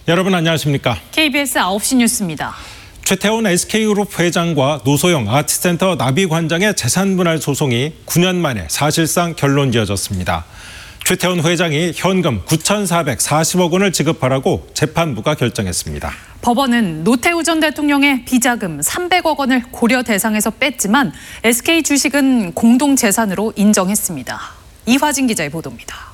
여러분 안녕하십니까? KBS 9시 뉴스입니다. 최태원 SK그룹 회장과 노소영 아트센터 나비관장의 재산분할 소송이 9년 만에 사실상 결론 지어졌습니다. 최태원 회장이 현금 9,440억 원을 지급하라고 재판부가 결정했습니다. 법원은 노태우 전 대통령의 비자금 300억 원을 고려 대상에서 뺐지만 SK 주식은 공동재산으로 인정했습니다. 이화진 기자의 보도입니다.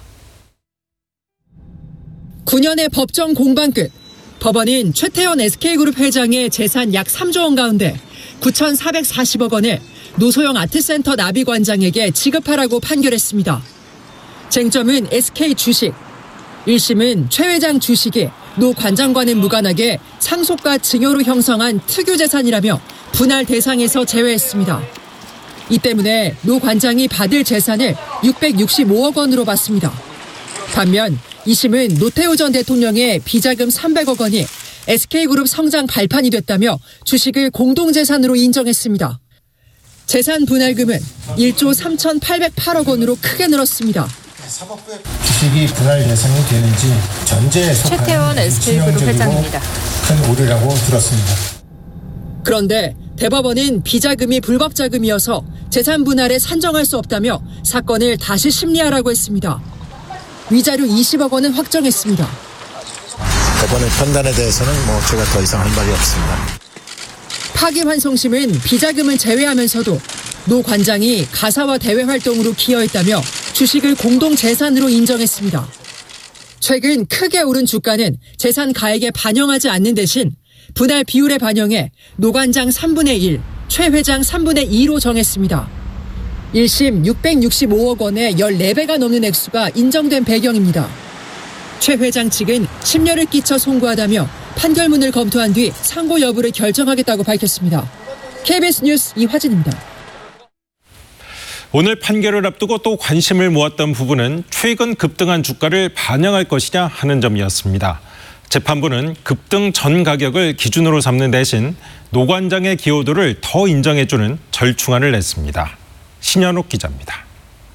9년의 법정 공방 끝 법원은 최태원 SK그룹 회장의 재산 약 3조 원 가운데 9,440억 원을 노소영 아트센터 나비관장에게 지급하라고 판결했습니다. 쟁점은 SK 주식. 1심은 최 회장 주식이 노 관장과는 무관하게 상속과 증여로 형성한 특유 재산이라며 분할 대상에서 제외했습니다. 이 때문에 노 관장이 받을 재산을 665억 원으로 봤습니다. 반면 2심은 노태우 전 대통령의 비자금 300억 원이 SK그룹 성장 발판이 됐다며 주식을 공동재산으로 인정했습니다. 재산 분할금은 1조 3,808억 원으로 크게 늘었습니다. 주식이 분할 대상이 되는지 전제에 속하는 최태원 SK그룹 회장입니다. 큰 오류라고 들었습니다. 그런데 대법원은 비자금이 불법 자금이어서 재산 분할에 산정할 수 없다며 사건을 다시 심리하라고 했습니다. 위자료 20억 원은 확정했습니다. 법원의 판단에 대해서는 제가 더 이상 할 말이 없습니다. 파기환송심은 비자금을 제외하면서도 노 관장이 가사와 대외 활동으로 기여했다며 주식을 공동재산으로 인정했습니다. 최근 크게 오른 주가는 재산 가액에 반영하지 않는 대신 분할 비율에 반영해 노 관장 3분의 1, 최 회장 3분의 2로 정했습니다. 1심 665억 원의 14배가 넘는 액수가 인정된 배경입니다. 최 회장 측은 심려를 끼쳐 송구하다며 판결문을 검토한 뒤 상고 여부를 결정하겠다고 밝혔습니다. KBS 뉴스 이화진입니다. 오늘 판결을 앞두고 또 관심을 모았던 부분은 최근 급등한 주가를 반영할 것이냐 하는 점이었습니다. 재판부는 급등 전 가격을 기준으로 삼는 대신 노 관장의 기여도를 더 인정해주는 절충안을 냈습니다. 신현옥 기자입니다.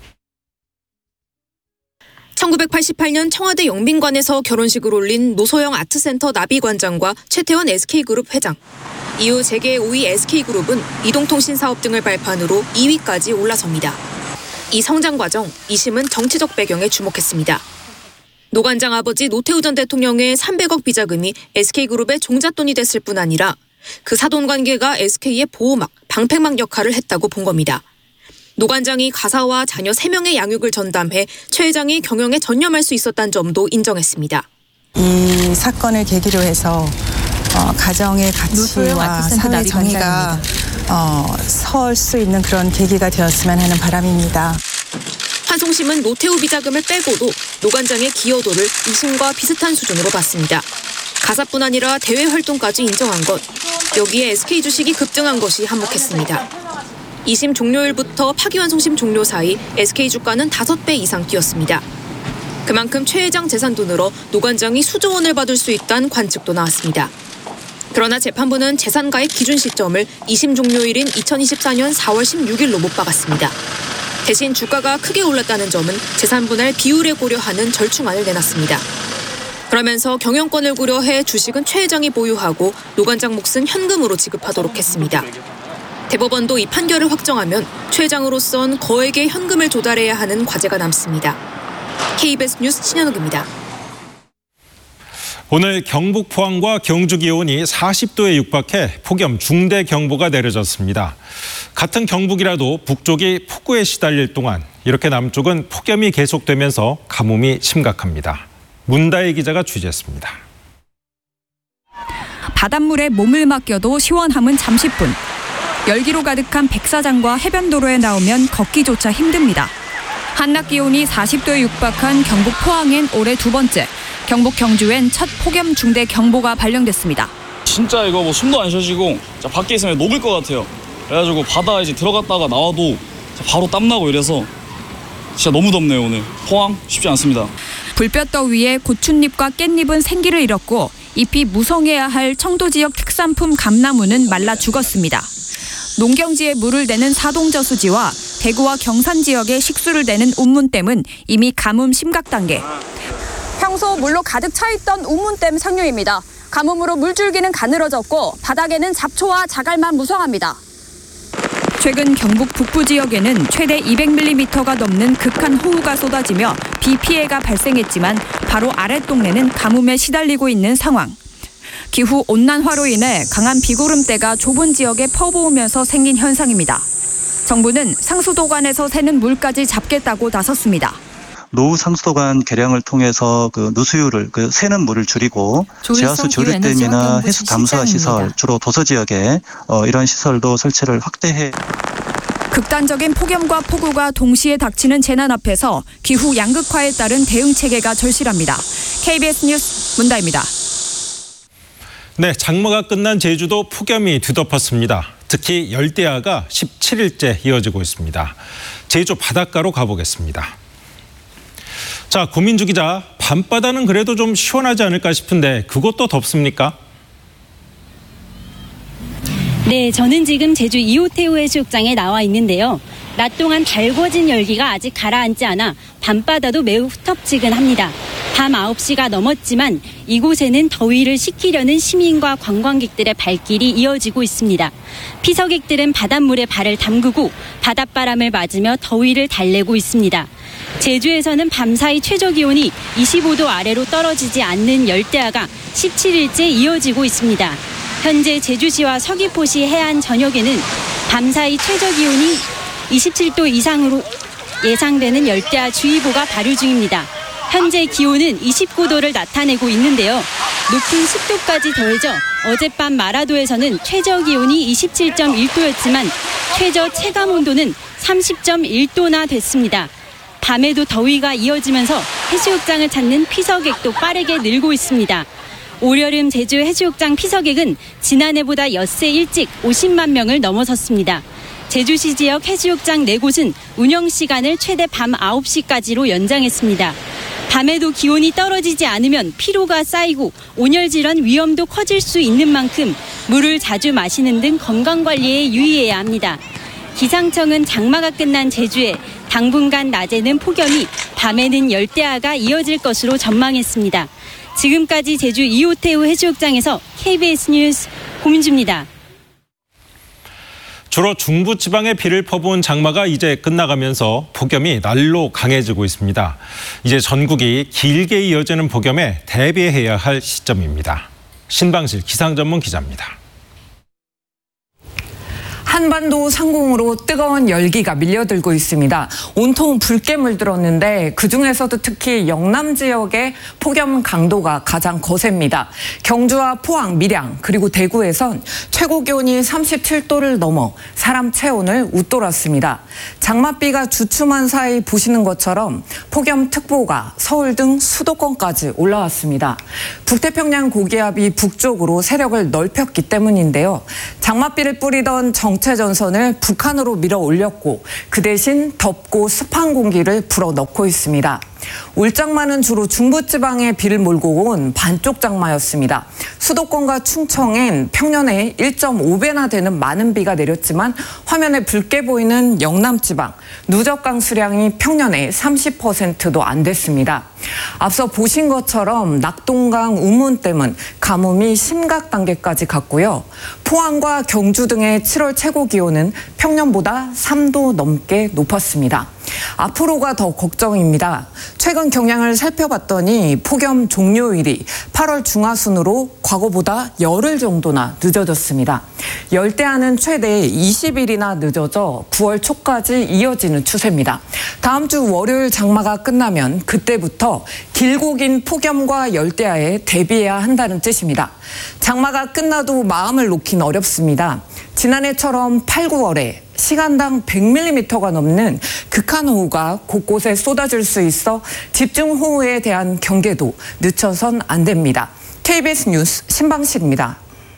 1988년 청와대 영빈관에서 결혼식을 올린 노소영 아트센터 나비관장과 최태원 SK그룹 회장. 이후 재계 5위 SK그룹은 이동통신 사업 등을 발판으로 2위까지 올라섭니다. 이 성장 과정, 2심은 정치적 배경에 주목했습니다. 노 관장 아버지 노태우 전 대통령의 300억 비자금이 SK그룹의 종잣돈이 됐을 뿐 아니라 그 사돈 관계가 SK의 보호막, 방패막 역할을 했다고 본 겁니다. 노 관장이 가사와 자녀 3명의 양육을 전담해 최 회장이 경영에 전념할 수 있었다는 점도 인정했습니다. 이 사건을 계기로 해서 가정의 가치와 사회 정의가 설 수 있는 그런 계기가 되었으면 하는 바람입니다. 환송심은 노태우 비자금을 빼고도 노 관장의 기여도를 2심과 비슷한 수준으로 봤습니다. 가사뿐 아니라 대외 활동까지 인정한 것, 여기에 SK 주식이 급등한 것이 한몫했습니다. 2심 종료일부터 파기환송심 종료 사이 SK 주가는 5배 이상 뛰었습니다. 그만큼 최 회장 재산도 늘어 노 관장이 수조 원을 받을 수 있다는 관측도 나왔습니다. 그러나 재판부는 재산가액 기준 시점을 2심 종료일인 2024년 4월 16일로 못 박았습니다. 대신 주가가 크게 올랐다는 점은 재산 분할 비율에 고려하는 절충안을 내놨습니다. 그러면서 경영권을 고려해 주식은 최 회장이 보유하고 노 관장 몫은 현금으로 지급하도록 했습니다. 대법원도 이 판결을 확정하면 최 회장으로선 거액의 현금을 조달해야 하는 과제가 남습니다. KBS 뉴스 신현욱입니다. 오늘 경북 포항과 경주 기온이 40도에 육박해 폭염 중대 경보가 내려졌습니다. 같은 경북이라도 북쪽이 폭우에 시달릴 동안 이렇게 남쪽은 폭염이 계속되면서 가뭄이 심각합니다. 문다혜 기자가 취재했습니다. 바닷물에 몸을 맡겨도 시원함은 잠시뿐. 열기로 가득한 백사장과 해변도로에 나오면 걷기조차 힘듭니다. 한낮 기온이 40도에 육박한 경북 포항엔 올해 2번째, 경북 경주엔 첫 폭염 중대 경보가 발령됐습니다. 진짜 이거 숨도 안 쉬어지고 밖에 있으면 녹을 것 같아요. 그래가지고 바다 이제 들어갔다가 나와도 바로 땀나고 이래서 진짜 너무 덥네요. 오늘 포항 쉽지 않습니다. 불볕더위에 고춧잎과 깻잎은 생기를 잃었고 잎이 무성해야 할 청도 지역 특산품 감나무는 말라 죽었습니다. 농경지에 물을 대는 사동저수지와 대구와 경산 지역에 식수를 대는 운문댐은 이미 가뭄 심각 단계. 평소 물로 가득 차있던 우문댐 상류입니다. 가뭄으로 물줄기는 가늘어졌고 바닥에는 잡초와 자갈만 무성합니다. 최근 경북 북부 지역에는 최대 200mm가 넘는 극한 호우가 쏟아지며 비 피해가 발생했지만 바로 아랫 동네는 가뭄에 시달리고 있는 상황. 기후 온난화로 인해 강한 비구름대가 좁은 지역에 퍼부으면서 생긴 현상입니다. 정부는 상수도관에서 새는 물까지 잡겠다고 나섰습니다. 노후 상수도관 개량을 통해서 그 누수율을 새는 물을 줄이고 지하수 조류댐이나 해수 담수화 시설, 주로 도서 지역에 이런 시설도 설치를 확대해. 극단적인 폭염과 폭우가 동시에 닥치는 재난 앞에서 기후 양극화에 따른 대응 체계가 절실합니다. KBS 뉴스 문다입니다. 네, 장마가 끝난 제주도 폭염이 뒤덮었습니다. 특히 열대야가 17일째 이어지고 있습니다. 제주 바닷가로 가보겠습니다. 자, 고민주 기자, 밤바다는 그래도 좀 시원하지 않을까 싶은데 그것도 덥습니까? 네, 저는 지금 제주 이호태우 해수욕장에 나와 있는데요. 낮 동안 달궈진 열기가 아직 가라앉지 않아 밤바다도 매우 후텁지근합니다. 밤 9시가 넘었지만 이곳에는 더위를 식히려는 시민과 관광객들의 발길이 이어지고 있습니다. 피서객들은 바닷물에 발을 담그고 바닷바람을 맞으며 더위를 달래고 있습니다. 제주에서는 밤사이 최저기온이 25도 아래로 떨어지지 않는 열대야가 17일째 이어지고 있습니다. 현재 제주시와 서귀포시 해안 전역에는 밤사이 최저기온이 27도 이상으로 예상되는 열대야 주의보가 발효 중입니다. 현재 기온은 29도를 나타내고 있는데요. 높은 습도까지 더해져 어젯밤 마라도에서는 최저기온이 27.1도였지만 최저 체감온도는 30.1도나 됐습니다. 밤에도 더위가 이어지면서 해수욕장을 찾는 피서객도 빠르게 늘고 있습니다. 올여름 제주 해수욕장 피서객은 지난해보다 엿새 일찍 50만 명을 넘어섰습니다. 제주시 지역 해수욕장 4곳은 운영 시간을 최대 밤 9시까지로 연장했습니다. 밤에도 기온이 떨어지지 않으면 피로가 쌓이고 온열질환 위험도 커질 수 있는 만큼 물을 자주 마시는 등 건강관리에 유의해야 합니다. 기상청은 장마가 끝난 제주에 당분간 낮에는 폭염이, 밤에는 열대야가 이어질 것으로 전망했습니다. 지금까지 제주 이호태우 해수욕장에서 KBS 뉴스 고민주입니다. 주로 중부지방에 비를 퍼부은 장마가 이제 끝나가면서 폭염이 날로 강해지고 있습니다. 이제 전국이 길게 이어지는 폭염에 대비해야 할 시점입니다. 신방실 기상전문 기자입니다. 한반도 상공으로 뜨거운 열기가 밀려들고 있습니다. 온통 붉게 물들었는데 그중에서도 특히 영남 지역의 폭염 강도가 가장 거셉니다. 경주와 포항, 밀양 그리고 대구에선 최고 기온이 37도를 넘어 사람 체온을 웃돌았습니다. 장맛비가 주춤한 사이 보시는 것처럼 폭염특보가 서울 등 수도권까지 올라왔습니다. 북태평양 고기압이 북쪽으로 세력을 넓혔기 때문인데요. 장맛비를 뿌리던 정체전선을 북한으로 밀어 올렸고 그 대신 덥고 습한 공기를 불어넣고 있습니다. 올장마는 주로 중부지방에 비를 몰고 온 반쪽 장마였습니다. 수도권과 충청엔 평년에 1.5배나 되는 많은 비가 내렸지만 화면에 붉게 보이는 영남지방 누적 강수량이 평년에 30%도 안 됐습니다. 앞서 보신 것처럼 낙동강 우문댐은 가뭄이 심각 단계까지 갔고요. 포항과 경주 등의 7월 최고 기온은 평년보다 3도 넘게 높았습니다. 앞으로가 더 걱정입니다. 최근 경향을 살펴봤더니 폭염 종료일이 8월 중하순으로 과거보다 열흘 정도나 늦어졌습니다. 열대야는 최대 20일이나 늦어져 9월 초까지 이어지는 추세입니다. 다음 주 월요일 장마가 끝나면 그때부터 길고 긴 폭염과 열대야에 대비해야 한다는 뜻입니다. 장마가 끝나도 마음을 놓긴 어렵습니다. 지난해처럼 8, 9월에 시간당 100mm가 넘는 극한호우가 곳곳에 쏟아질 수 있어 집중호우에 대한 경계도 늦춰선 안 됩니다. KBS 뉴스 신방식입니다.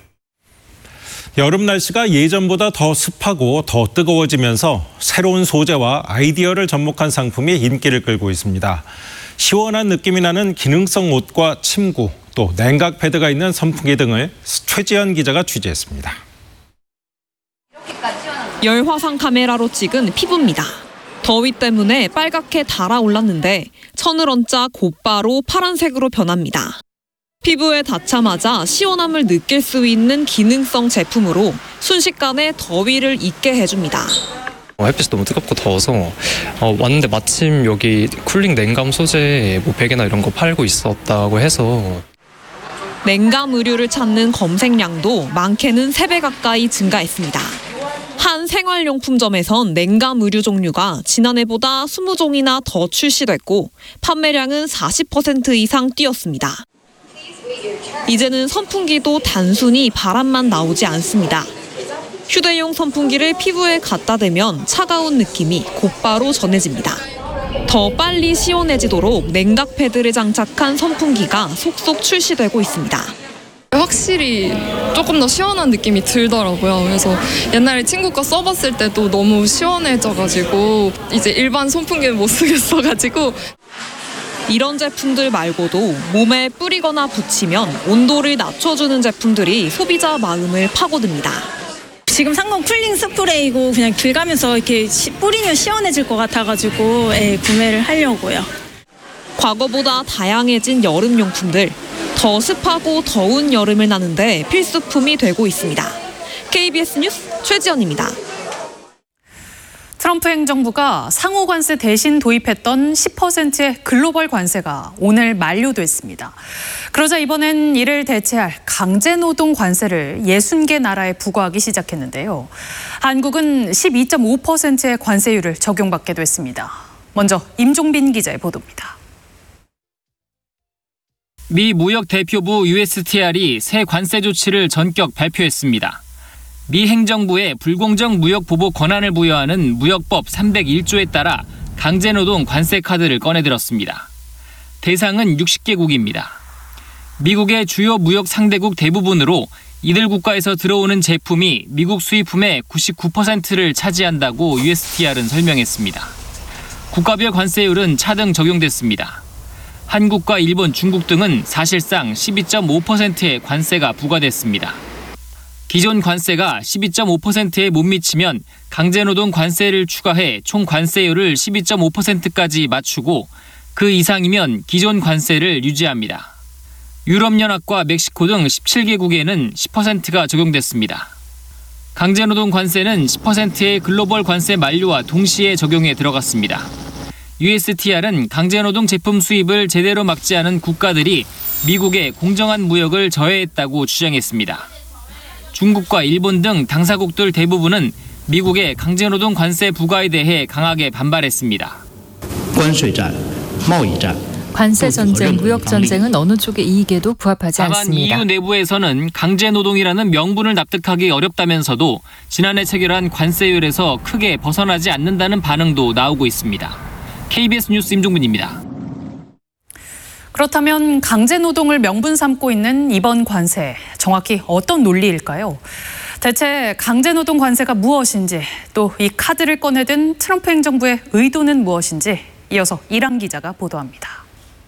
여름 날씨가 예전보다 더 습하고 더 뜨거워지면서 새로운 소재와 아이디어를 접목한 상품이 인기를 끌고 있습니다. 시원한 느낌이 나는 기능성 옷과 침구, 또 냉각 패드가 있는 선풍기 등을 최지연 기자가 취재했습니다. 열화상 카메라로 찍은 피부입니다. 더위 때문에 빨갛게 달아올랐는데 천을 얹자 곧바로 파란색으로 변합니다. 피부에 닿자마자 시원함을 느낄 수 있는 기능성 제품으로 순식간에 더위를 잊게 해줍니다. 햇빛이 너무 뜨겁고 더워서 왔는데 마침 여기 쿨링 냉감 소재 베개나 이런 거 팔고 있었다고 해서 냉감 의류를 찾는 검색량도 많게는 3배 가까이 증가했습니다. 한 생활용품점에선 냉감 의류 종류가 지난해보다 20종이나 더 출시됐고 판매량은 40% 이상 뛰었습니다. 이제는 선풍기도 단순히 바람만 나오지 않습니다. 휴대용 선풍기를 피부에 갖다 대면 차가운 느낌이 곧바로 전해집니다. 더 빨리 시원해지도록 냉각 패드를 장착한 선풍기가 속속 출시되고 있습니다. 확실히 조금 더 시원한 느낌이 들더라고요. 그래서 옛날에 친구 거 써봤을 때도 너무 시원해져가지고 이제 일반 선풍기는 못 쓰겠어가지고. 이런 제품들 말고도 몸에 뿌리거나 붙이면 온도를 낮춰주는 제품들이 소비자 마음을 파고듭니다. 지금 산 건 쿨링 스프레이고 그냥 길 가면서 이렇게 뿌리면 시원해질 것 같아가지고 구매를 하려고요. 과거보다 다양해진 여름용품들. 더 습하고 더운 여름을 나는데 필수품이 되고 있습니다. KBS 뉴스 최지연입니다. 트럼프 행정부가 상호 관세 대신 도입했던 10%의 글로벌 관세가 오늘 만료됐습니다. 그러자 이번엔 이를 대체할 강제노동 관세를 60개 나라에 부과하기 시작했는데요. 한국은 12.5%의 관세율을 적용받게 됐습니다. 먼저 임종빈 기자의 보도입니다. 미 무역대표부 USTR이 새 관세 조치를 전격 발표했습니다. 미 행정부에 불공정 무역 보복 권한을 부여하는 무역법 301조에 따라 강제노동 관세 카드를 꺼내들었습니다. 대상은 60개국입니다. 미국의 주요 무역 상대국 대부분으로 이들 국가에서 들어오는 제품이 미국 수입품의 99%를 차지한다고 USTR은 설명했습니다. 국가별 관세율은 차등 적용됐습니다. 한국과 일본, 중국 등은 사실상 12.5%의 관세가 부과됐습니다. 기존 관세가 12.5%에 못 미치면 강제노동 관세를 추가해 총 관세율을 12.5%까지 맞추고 그 이상이면 기존 관세를 유지합니다. 유럽연합과 멕시코 등 17개국에는 10%가 적용됐습니다. 강제노동 관세는 10%의 글로벌 관세 만료와 동시에 적용에 들어갔습니다. USTR은 강제노동 제품 수입을 제대로 막지 않은 국가들이 미국에 공정한 무역을 저해했다고 주장했습니다. 중국과 일본 등 당사국들 대부분은 미국의 강제노동 관세 부과에 대해 강하게 반발했습니다. 관세 전쟁, 무역 전쟁은 어느 쪽의 이익에도 부합하지 다만 않습니다. EU 내부에서는 강제노동이라는 명분을 납득하기 어렵다면서도 지난해 체결한 관세율에서 크게 벗어나지 않는다는 반응도 나오고 있습니다. KBS 뉴스 임종근입니다. 그렇다면 강제노동을 명분 삼고 있는 이번 관세, 정확히 어떤 논리일까요? 대체 강제노동 관세가 무엇인지, 또 이 카드를 꺼내든 트럼프 행정부의 의도는 무엇인지 이어서 이랑 기자가 보도합니다.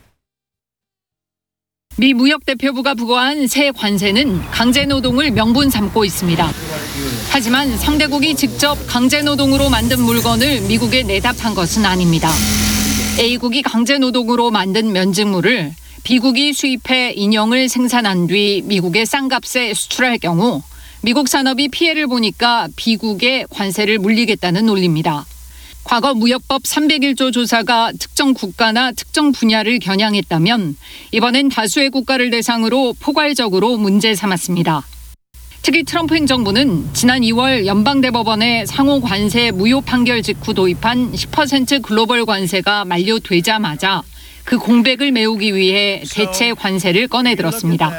미 무역대표부가 부과한 새 관세는 강제노동을 명분 삼고 있습니다. 하지만 상대국이 직접 강제노동으로 만든 물건을 미국에 내답한 것은 아닙니다. A국이 강제노동으로 만든 면직물을 B국이 수입해 인형을 생산한 뒤 미국에 싼 값에 수출할 경우 미국 산업이 피해를 보니까 B국에 관세를 물리겠다는 논리입니다. 과거 무역법 301조 조사가 특정 국가나 특정 분야를 겨냥했다면 이번엔 다수의 국가를 대상으로 포괄적으로 문제 삼았습니다. 특히 트럼프 행정부는 지난 2월 연방대법원의 상호 관세 무효 판결 직후 도입한 10% 글로벌 관세가 만료되자마자 그 공백을 메우기 위해 대체 관세를 꺼내들었습니다.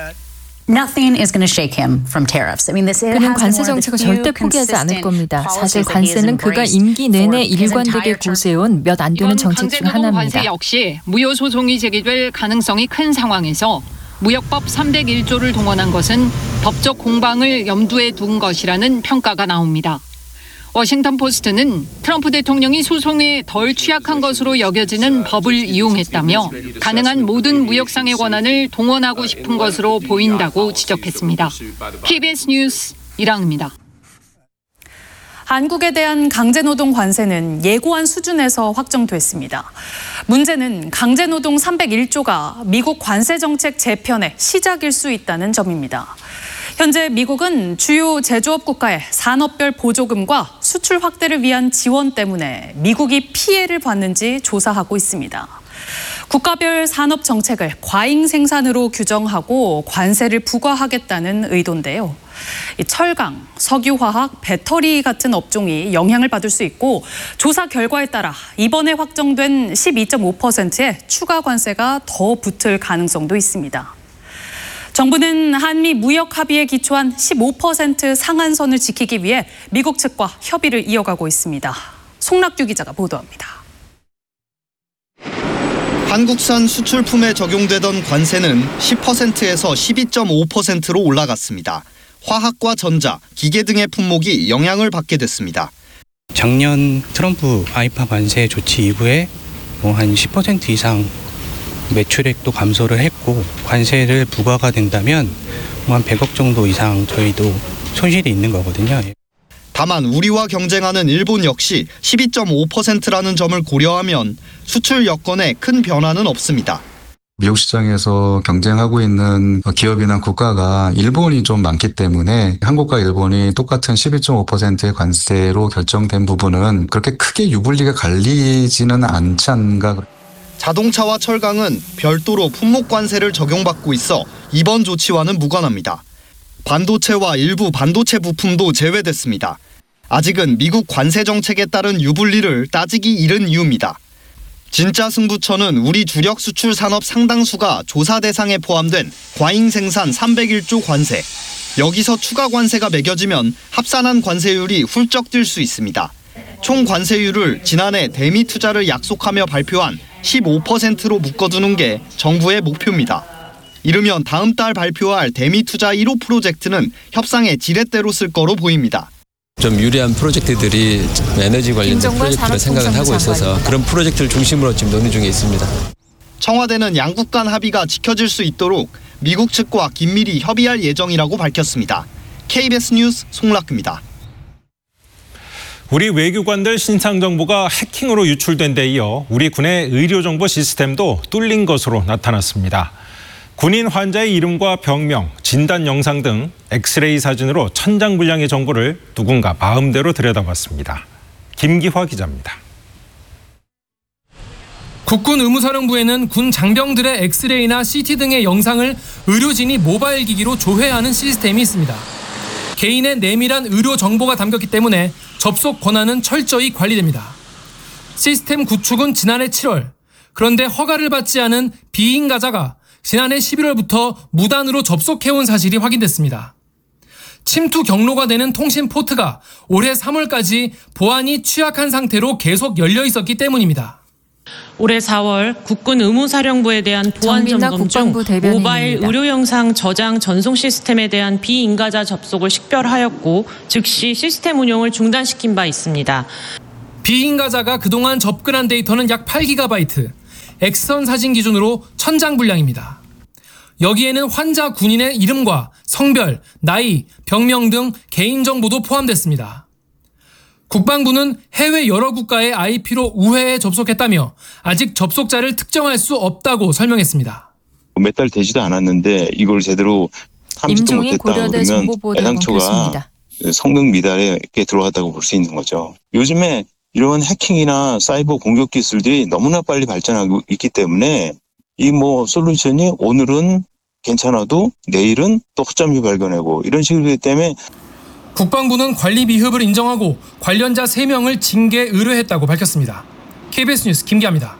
그는 관세 정책을 절대 포기하지 않을 겁니다. 사실 관세는 그가 임기 내내 일관되게 고수해온 몇 안 되는 정책 중 하나입니다. 관세 역시 무효 소송이 제기될 가능성이 큰 상황에서 무역법 301조를 동원한 것은 법적 공방을 염두에 둔 것이라는 평가가 나옵니다. 워싱턴 포스트는 트럼프 대통령이 소송에 덜 취약한 것으로 여겨지는 법을 이용했다며 가능한 모든 무역상의 권한을 동원하고 싶은 것으로 보인다고 지적했습니다. KBS 뉴스 이랑입니다. 한국에 대한 강제노동 관세는 예고한 수준에서 확정됐습니다. 문제는 강제노동 301조가 미국 관세정책 재편의 시작일 수 있다는 점입니다. 현재 미국은 주요 제조업 국가의 산업별 보조금과 수출 확대를 위한 지원 때문에 미국이 피해를 봤는지 조사하고 있습니다. 국가별 산업 정책을 과잉 생산으로 규정하고 관세를 부과하겠다는 의도인데요. 철강, 석유화학, 배터리 같은 업종이 영향을 받을 수 있고 조사 결과에 따라 이번에 확정된 12.5%의 추가 관세가 더 붙을 가능성도 있습니다. 정부는 한미 무역 합의에 기초한 15% 상한선을 지키기 위해 미국 측과 협의를 이어가고 있습니다. 송락규 기자가 보도합니다. 한국산 수출품에 적용되던 관세는 10%에서 12.5%로 올라갔습니다. 화학과 전자, 기계 등의 품목이 영향을 받게 됐습니다. 작년 트럼프 아이파 관세 조치 이후에 한 10% 이상 매출액도 감소를 했고 관세를 부과가 된다면 한 100억 정도 이상 저희도 손실이 있는 거거든요. 다만 우리와 경쟁하는 일본 역시 12.5%라는 점을 고려하면 수출 여건에 큰 변화는 없습니다. 미국 시장에서 경쟁하고 있는 기업이나 국가가 일본이 좀 많기 때문에 한국과 일본이 똑같은 12.5%의 관세로 결정된 부분은 그렇게 크게 유불리가 갈리지는 않지 않은가. 자동차와 철강은 별도로 품목 관세를 적용받고 있어 이번 조치와는 무관합니다. 반도체와 일부 반도체 부품도 제외됐습니다. 아직은 미국 관세 정책에 따른 유불리를 따지기 이른 이유입니다. 진짜 승부처는 우리 주력 수출 산업 상당수가 조사 대상에 포함된 과잉 생산 301조 관세. 여기서 추가 관세가 매겨지면 합산한 관세율이 훌쩍 뛸 수 있습니다. 총 관세율을 지난해 대미 투자를 약속하며 발표한 15%로 묶어두는 게 정부의 목표입니다. 이르면 다음 달 발표할 대미 투자 1호 프로젝트는 협상의 지렛대로 쓸 거로 보입니다. 좀 유리한 프로젝트들이 에너지 관련된 프로젝트를 생각을 하고 있어서 그런 프로젝트를 중심으로 지금 논의 중에 있습니다. 청와대는 양국 간 합의가 지켜질 수 있도록 미국 측과 긴밀히 협의할 예정이라고 밝혔습니다. KBS 뉴스 송락규입니다. 우리 외교관들 신상 정보가 해킹으로 유출된 데 이어 우리 군의 의료정보 시스템도 뚫린 것으로 나타났습니다. 군인 환자의 이름과 병명, 진단 영상 등 엑스레이 사진으로 천장분량의 정보를 누군가 마음대로 들여다봤습니다. 김기화 기자입니다. 국군 의무사령부에는 군 장병들의 엑스레이나 CT 등의 영상을 의료진이 모바일 기기로 조회하는 시스템이 있습니다. 개인의 내밀한 의료 정보가 담겼기 때문에 접속 권한은 철저히 관리됩니다. 시스템 구축은 지난해 7월, 그런데 허가를 받지 않은 비인 가자가 지난해 11월부터 무단으로 접속해온 사실이 확인됐습니다. 침투 경로가 되는 통신 포트가 올해 3월까지 보안이 취약한 상태로 계속 열려 있었기 때문입니다. 올해 4월 국군 의무사령부에 대한 보안 점검 중 모바일 의료 영상 저장 전송 시스템에 대한 비인가자 접속을 식별하였고 즉시 시스템 운용을 중단시킨 바 있습니다. 비인가자가 그동안 접근한 데이터는 약 8GB, X선 사진 기준으로 천장 분량입니다. 여기에는 환자 군인의 이름과 성별, 나이, 병명 등 개인정보도 포함됐습니다. 국방부는 해외 여러 국가의 IP로 우회에 접속했다며 아직 접속자를 특정할 수 없다고 설명했습니다. 몇 달 되지도 않았는데 이걸 제대로 탐지도 못했다 그러면 애당초가 성능 미달에 들어왔다고 볼 수 있는 거죠. 요즘에 이런 해킹이나 사이버 공격 기술들이 너무나 빨리 발전하고 있기 때문에 이 솔루션이 오늘은 괜찮아도 내일은 또 허점이 발견하고 이런 식으로 되기 때문에 국방부는 관리 미흡을 인정하고 관련자 3명을 징계 의뢰했다고 밝혔습니다. KBS 뉴스 김기아입니다.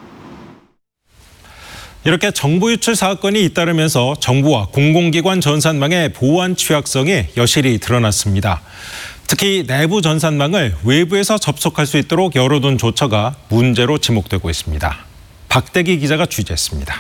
이렇게 정보 유출 사건이 잇따르면서 정부와 공공기관 전산망의 보안 취약성이 여실히 드러났습니다. 특히 내부 전산망을 외부에서 접속할 수 있도록 열어둔 조처가 문제로 지목되고 있습니다. 박대기 기자가 취재했습니다.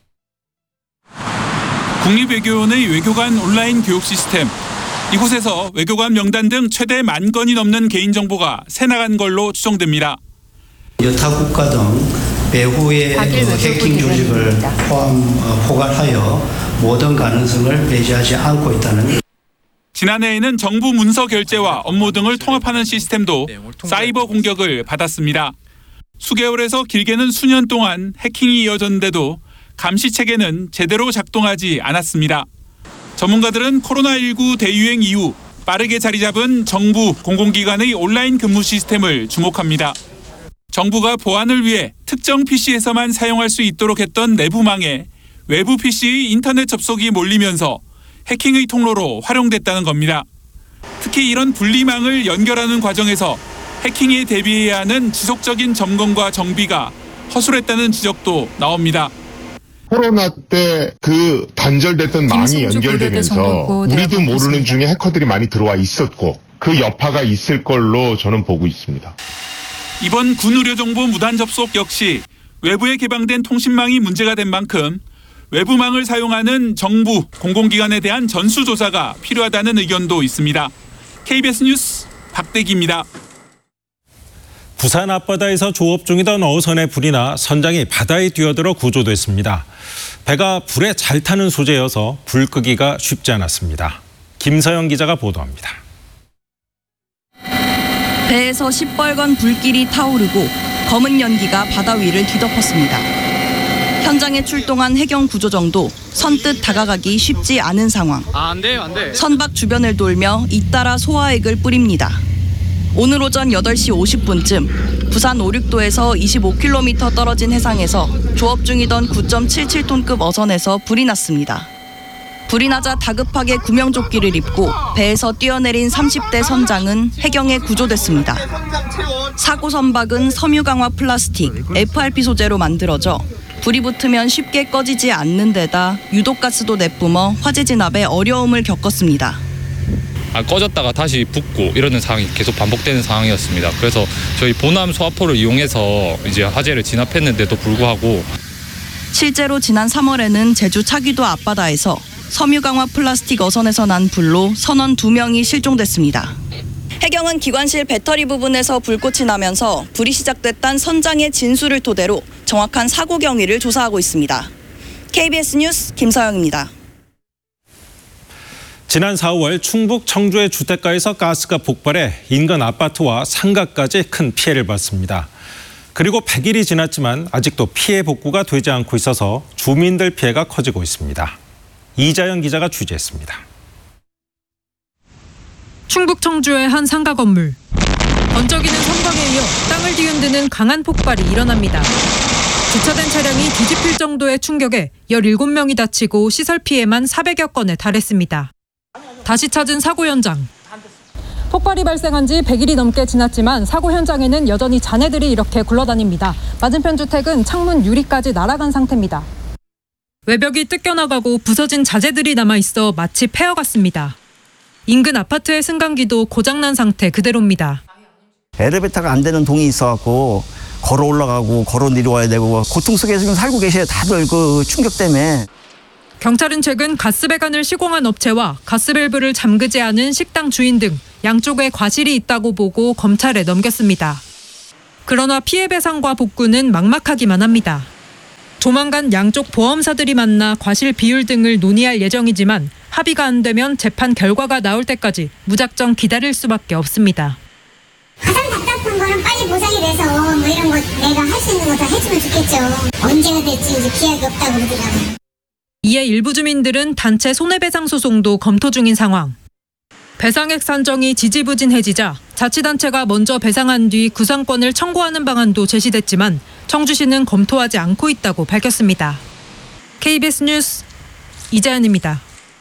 국립외교원의 외교관 온라인 교육 시스템. 이곳에서 외교관 명단 등 최대 10,000건이 넘는 개인정보가 새나간 걸로 추정됩니다. 여타 국가 등 배후의 해킹 조직을 포괄하여 모든 가능성을 배제하지 않고 있다는 지난해에는 정부 문서 결제와 업무 등을 통합하는 시스템도 사이버 공격을 받았습니다. 수개월에서 길게는 수년 동안 해킹이 이어졌는데도 감시 체계는 제대로 작동하지 않았습니다. 전문가들은 코로나19 대유행 이후 빠르게 자리 잡은 정부, 공공기관의 온라인 근무 시스템을 주목합니다. 정부가 보안을 위해 특정 PC에서만 사용할 수 있도록 했던 내부망에 외부 PC의 인터넷 접속이 몰리면서 해킹의 통로로 활용됐다는 겁니다. 특히 이런 분리망을 연결하는 과정에서 해킹에 대비해야 하는 지속적인 점검과 정비가 허술했다는 지적도 나옵니다. 코로나 때 그 단절됐던 망이 연결되면서 우리도 모르는 중에 해커들이 많이 들어와 있었고 그 여파가 있을 걸로 저는 보고 있습니다. 이번 군의료정보 무단 접속 역시 외부에 개방된 통신망이 문제가 된 만큼 외부망을 사용하는 정부, 공공기관에 대한 전수조사가 필요하다는 의견도 있습니다. KBS 뉴스 박대기입니다. 부산 앞바다에서 조업 중이던 어선의 불이 나 선장이 바다에 뛰어들어 구조됐습니다. 배가 불에 잘 타는 소재여서 불 끄기가 쉽지 않았습니다. 김서영 기자가 보도합니다. 배에서 시뻘건 불길이 타오르고 검은 연기가 바다 위를 뒤덮었습니다. 현장에 출동한 해경 구조정도 선뜻 다가가기 쉽지 않은 상황. 안 돼. 선박 주변을 돌며 잇따라 소화액을 뿌립니다. 오늘 오전 8시 50분쯤 부산 오륙도에서 25km 떨어진 해상에서 조업 중이던 9.77톤급 어선에서 불이 났습니다. 불이 나자 다급하게 구명조끼를 입고 배에서 뛰어내린 30대 선장은 해경에 구조됐습니다. 사고 선박은 섬유강화 플라스틱, FRP 소재로 만들어져 불이 붙으면 쉽게 꺼지지 않는 데다 유독가스도 내뿜어 화재 진압에 어려움을 겪었습니다. 꺼졌다가 다시 붙고 이러는 상황이 계속 반복되는 상황이었습니다. 그래서 저희 보남 소화포를 이용해서 이제 화재를 진압했는데도 불구하고 실제로 지난 3월에는 제주 차귀도 앞바다에서 섬유강화 플라스틱 어선에서 난 불로 선원 2명이 실종됐습니다. 해경은 기관실 배터리 부분에서 불꽃이 나면서 불이 시작됐다는 선장의 진술을 토대로 정확한 사고 경위를 조사하고 있습니다. KBS 뉴스 김서영입니다. 지난 4월 충북 청주의 주택가에서 가스가 폭발해 인근 아파트와 상가까지 큰 피해를 봤습니다. 그리고 100일이 지났지만 아직도 피해 복구가 되지 않고 있어서 주민들 피해가 커지고 있습니다. 이자연 기자가 취재했습니다. 충북 청주의 한 상가 건물. 번쩍이는 선박에 이어 땅을 뒤흔드는 강한 폭발이 일어납니다. 주차된 차량이 뒤집힐 정도의 충격에 17명이 다치고 시설 피해만 400여 건에 달했습니다. 다시 찾은 사고 현장. 폭발이 발생한 지 100일이 넘게 지났지만 사고 현장에는 여전히 잔해들이 이렇게 굴러다닙니다. 맞은편 주택은 창문 유리까지 날아간 상태입니다. 외벽이 뜯겨나가고 부서진 자재들이 남아있어 마치 폐허 같습니다. 인근 아파트의 승강기도 고장난 상태 그대로입니다. 엘리베이터가 안 되는 동이 있어갖고 걸어 올라가고 걸어 내려와야 되고 고통 속에 지금 살고 계셔요. 다들 그 충격 때문에. 경찰은 최근 가스배관을 시공한 업체와 가스밸브를 잠그지 않은 식당 주인 등 양쪽에 과실이 있다고 보고 검찰에 넘겼습니다. 그러나 피해 배상과 복구는 막막하기만 합니다. 조만간 양쪽 보험사들이 만나 과실 비율 등을 논의할 예정이지만 합의가 안 되면 재판 결과가 나올 때까지 무작정 기다릴 수밖에 없습니다. 가장 답답한 거는 빨리 보상이 돼서 뭐 이런 거 내가 할 수 있는 거 다 해주면 좋겠죠. 언제가 될지 이제 기약이 없다고 그러더라고요. 이에 일부 주민들은 단체 손해배상 소송도 검토 중인 상황. 배상액 산정이 지지부진해지자 자치단체가 먼저 배상한 뒤 구상권을 청구하는 방안도 제시됐지만 청주시는 검토하지 않고 있다고 밝혔습니다. KBS 뉴스 이자연입니다.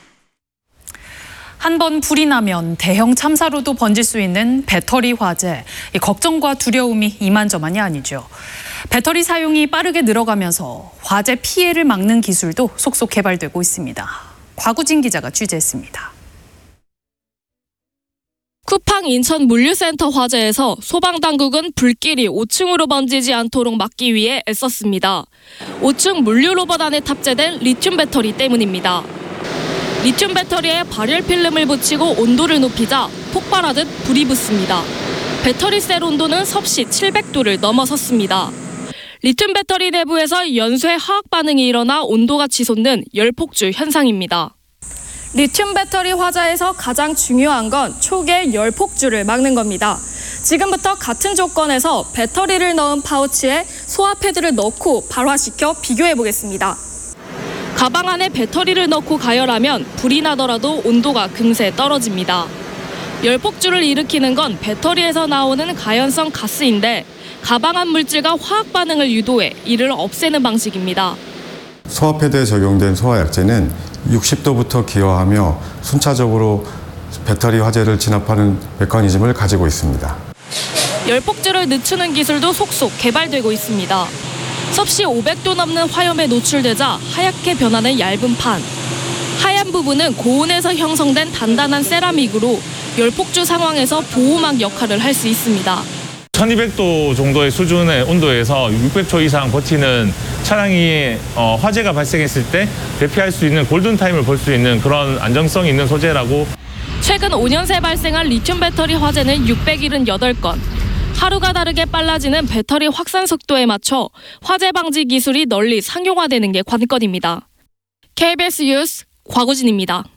한 번 불이 나면 대형 참사로도 번질 수 있는 배터리 화재. 걱정과 두려움이 이만저만이 아니죠. 배터리 사용이 빠르게 늘어가면서 화재 피해를 막는 기술도 속속 개발되고 있습니다. 곽우진 기자가 취재했습니다. 쿠팡 인천 물류센터 화재에서 소방당국은 불길이 5층으로 번지지 않도록 막기 위해 애썼습니다. 5층 물류 로봇 안에 탑재된 리튬 배터리 때문입니다. 리튬 배터리에 발열 필름을 붙이고 온도를 높이자 폭발하듯 불이 붙습니다. 배터리 셀 온도는 섭씨 700도를 넘어섰습니다. 리튬 배터리 내부에서 연쇄 화학 반응이 일어나 온도가 치솟는 열폭주 현상입니다. 리튬 배터리 화재에서 가장 중요한 건 초기의 열 폭주를 막는 겁니다. 지금부터 같은 조건에서 배터리를 넣은 파우치에 소화 패드를 넣고 발화시켜 비교해 보겠습니다. 가방 안에 배터리를 넣고 가열하면 불이 나더라도 온도가 금세 떨어집니다. 열 폭주를 일으키는 건 배터리에서 나오는 가연성 가스인데 가방 안 물질과 화학 반응을 유도해 이를 없애는 방식입니다. 소화 패드에 적용된 소화약제는 60도부터 기화하며 순차적으로 배터리 화재를 진압하는 메커니즘을 가지고 있습니다. 열폭주를 늦추는 기술도 속속 개발되고 있습니다. 섭씨 500도 넘는 화염에 노출되자 하얗게 변하는 얇은 판. 하얀 부분은 고온에서 형성된 단단한 세라믹으로 열폭주 상황에서 보호막 역할을 할 수 있습니다. 1200도 정도의 수준의 온도에서 600초 이상 버티는 차량이 화재가 발생했을 때 대피할 수 있는 골든타임을 볼 수 있는 그런 안정성이 있는 소재라고. 최근 5년 새 발생한 리튬 배터리 화재는 678건. 하루가 다르게 빨라지는 배터리 확산 속도에 맞춰 화재 방지 기술이 널리 상용화되는 게 관건입니다. KBS 뉴스 곽우진입니다.